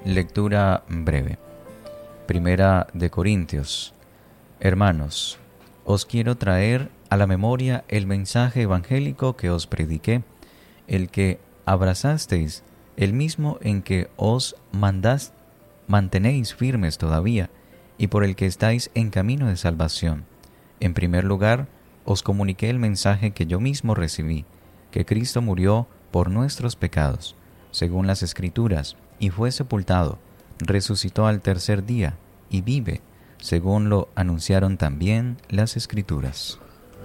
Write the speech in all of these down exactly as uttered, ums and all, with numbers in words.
Lectura breve. Primera de Corintios. Hermanos, os quiero traer a la memoria el mensaje evangélico que os prediqué, el que abrazasteis, el mismo en que os mandás, mantenéis firmes todavía, y por el que estáis en camino de salvación. En primer lugar, os comuniqué el mensaje que yo mismo recibí, que Cristo murió por nuestros pecados, según las Escrituras, y fue sepultado, resucitó al tercer día, y vive, según lo anunciaron también las Escrituras.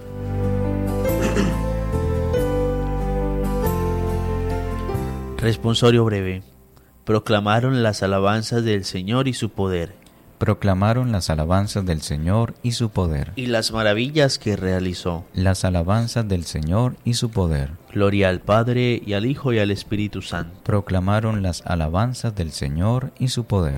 Responsorio breve. Proclamaron las alabanzas del Señor y su poder. Proclamaron las alabanzas del Señor y su poder. Y las maravillas que realizó. Las alabanzas del Señor y su poder. Gloria al Padre, y al Hijo, y al Espíritu Santo. Proclamaron las alabanzas del Señor y su poder.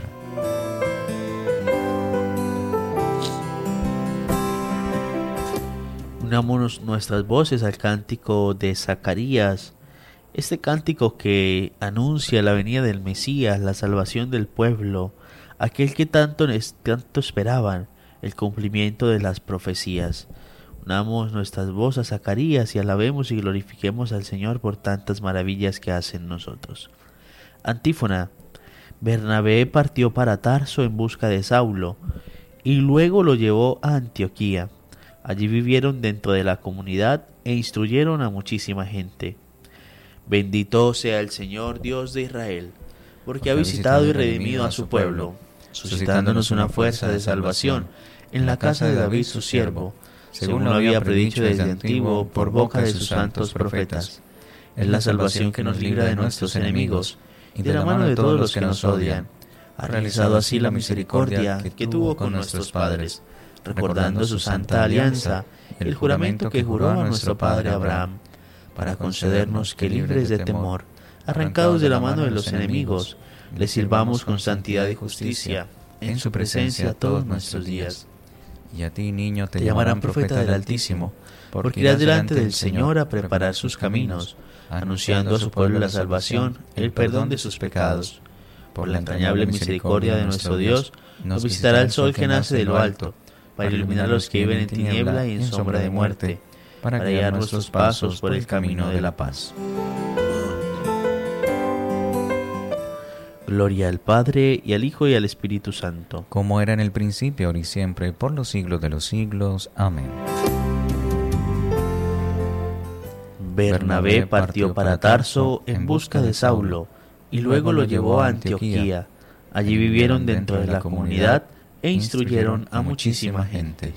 Unámonos nuestras voces al cántico de Zacarías, este cántico que anuncia la venida del Mesías, la salvación del pueblo, aquel que tanto, tanto esperaban, el cumplimiento de las profecías. Unamos nuestras voces a Zacarías y alabemos y glorifiquemos al Señor por tantas maravillas que hace en nosotros. Antífona. Bernabé partió para Tarso en busca de Saulo, y luego lo llevó a Antioquía. Allí vivieron dentro de la comunidad e instruyeron a muchísima gente. Bendito sea el Señor Dios de Israel, porque ha visitado y redimido a su pueblo, suscitándonos una fuerza de salvación en la casa de David su siervo, según lo había predicho desde antiguo por boca de sus santos profetas. Es la salvación que nos libra de nuestros enemigos y de la mano de todos los que nos odian. Ha realizado así la misericordia que tuvo con nuestros padres, recordando su santa alianza, el juramento que juró a nuestro padre Abraham, para concedernos que, libres de temor, arrancados de la mano de los enemigos, le sirvamos con santidad y justicia en su presencia todos nuestros días. Y a ti, niño, te, te llamarán profeta del Altísimo, porque irás delante del Señor a preparar sus caminos, anunciando a su pueblo la salvación, el perdón de sus pecados. Por la entrañable misericordia de nuestro Dios, nos visitará el sol que nace de lo alto, para iluminar a los que viven en tiniebla y en sombra de muerte, para guiar nuestros pasos por el camino de la paz. Gloria al Padre, y al Hijo, y al Espíritu Santo. Como era en el principio, ahora y siempre, por los siglos de los siglos. Amén. Bernabé partió para Tarso en busca de Saulo, y luego lo llevó a Antioquía. Allí vivieron dentro de la comunidad e instruyeron a muchísima gente.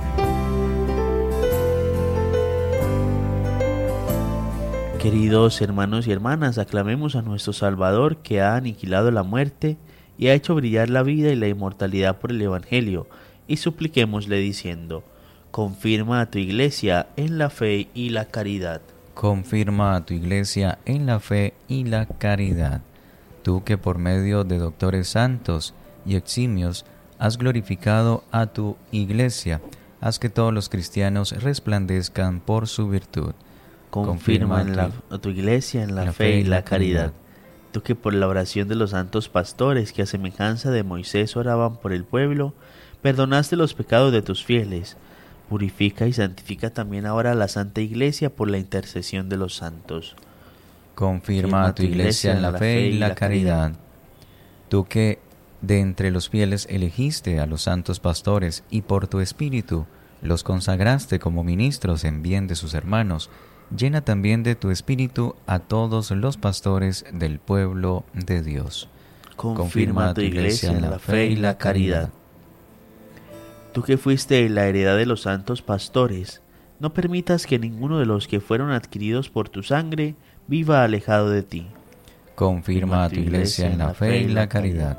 Queridos hermanos y hermanas, aclamemos a nuestro Salvador, que ha aniquilado la muerte y ha hecho brillar la vida y la inmortalidad por el Evangelio, y supliquémosle diciendo: confirma a tu Iglesia en la fe y la caridad. Confirma a tu Iglesia en la fe y la caridad. Tú que por medio de doctores santos y eximios has glorificado a tu Iglesia, haz que todos los cristianos resplandezcan por su virtud. Confirma en la, a tu Iglesia en la, la fe y la caridad. Tú que por la oración de los santos pastores, que a semejanza de Moisés oraban por el pueblo, perdonaste los pecados de tus fieles, purifica y santifica también ahora a la Santa Iglesia por la intercesión de los santos. Confirma a tu Iglesia en la fe y la caridad. Tú que de entre los fieles elegiste a los santos pastores y por tu espíritu los consagraste como ministros en bien de sus hermanos, llena también de tu espíritu a todos los pastores del pueblo de Dios. Confirma a tu Iglesia en la fe y la caridad. Tú que fuiste la heredad de los santos pastores, no permitas que ninguno de los que fueron adquiridos por tu sangre viva alejado de ti. Confirma a tu Iglesia en la fe y la caridad.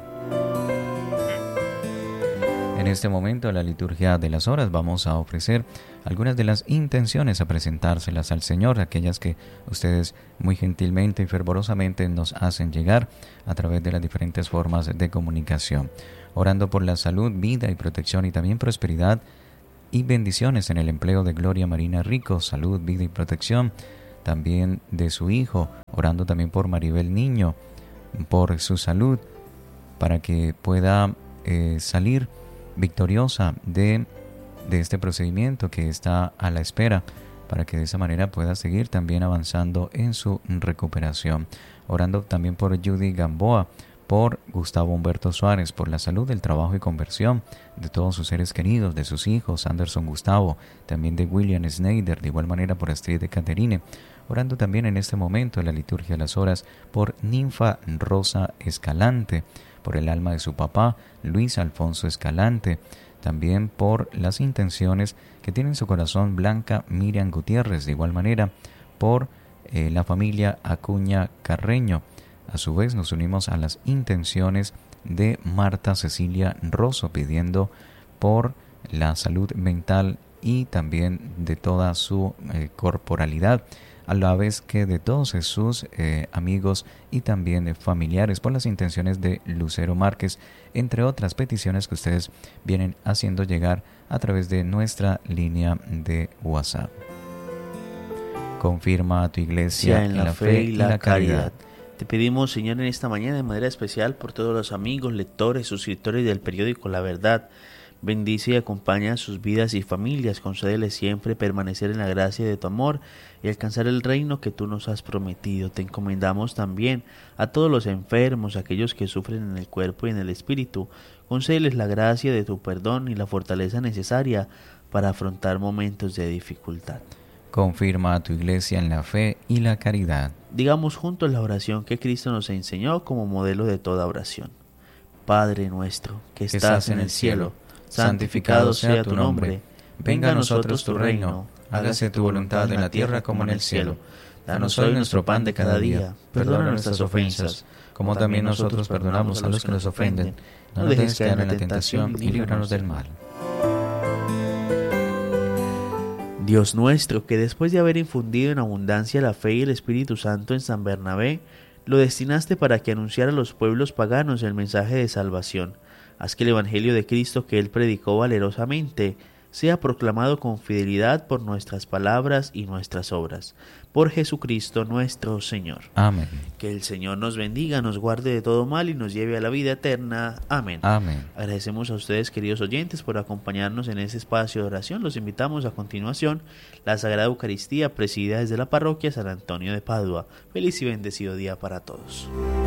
En este momento, en la liturgia de las horas, vamos a ofrecer algunas de las intenciones a presentárselas al Señor, aquellas que ustedes muy gentilmente y fervorosamente nos hacen llegar a través de las diferentes formas de comunicación. Orando por la salud, vida y protección y también prosperidad y bendiciones en el empleo de Gloria Marina Rico, salud, vida y protección también de su hijo, orando también por Maribel Niño, por su salud, para que pueda eh, salir victoriosa de, de este procedimiento que está a la espera, para que de esa manera pueda seguir también avanzando en su recuperación. Orando también por Judy Gamboa, por Gustavo Humberto Suárez, por la salud, el trabajo y conversión de todos sus seres queridos, de sus hijos, Anderson Gustavo, también de William Snyder, de igual manera por Astrid de Caterine. Orando también en este momento en la liturgia de las horas por Ninfa Rosa Escalante, por el alma de su papá, Luis Alfonso Escalante, también por las intenciones que tiene en su corazón Blanca Miriam Gutiérrez, de igual manera por eh, la familia Acuña Carreño. A su vez nos unimos a las intenciones de Marta Cecilia Rosso, pidiendo por la salud mental y también de toda su eh, corporalidad, a la vez que de todos sus eh, amigos y también de familiares, por las intenciones de Lucero Márquez, entre otras peticiones que ustedes vienen haciendo llegar a través de nuestra línea de WhatsApp. Confirma a tu iglesia en, en la fe y la caridad. Te pedimos, Señor, en esta mañana de manera especial por todos los amigos, lectores, suscriptores del periódico La Verdad. Bendice y acompaña sus vidas y familias. Concédeles siempre permanecer en la gracia de tu amor y alcanzar el reino que tú nos has prometido. Te encomendamos también a todos los enfermos, aquellos que sufren en el cuerpo y en el espíritu. Concédeles la gracia de tu perdón y la fortaleza necesaria para afrontar momentos de dificultad. Confirma a tu iglesia en la fe y la caridad. Digamos juntos la oración que Cristo nos enseñó como modelo de toda oración. Padre nuestro, que estás, que estás en el cielo, santificado sea tu nombre. Venga a nosotros tu reino. Hágase tu voluntad en la tierra como en el cielo. Danos hoy nuestro pan de cada día. Perdona nuestras ofensas, como también nosotros perdonamos a los que nos ofenden. No nos dejes caer en la tentación y líbranos del mal. Dios nuestro, que después de haber infundido en abundancia la fe y el Espíritu Santo en San Bernabé, lo destinaste para que anunciara a los pueblos paganos el mensaje de salvación. Haz que el Evangelio de Cristo que él predicó valerosamente sea proclamado con fidelidad por nuestras palabras y nuestras obras. Por Jesucristo nuestro Señor. Amén. Que el Señor nos bendiga, nos guarde de todo mal y nos lleve a la vida eterna. Amén. Amén. Agradecemos a ustedes, queridos oyentes, por acompañarnos en este espacio de oración. Los invitamos a continuación la Sagrada Eucaristía presidida desde la parroquia San Antonio de Padua. Feliz y bendecido día para todos.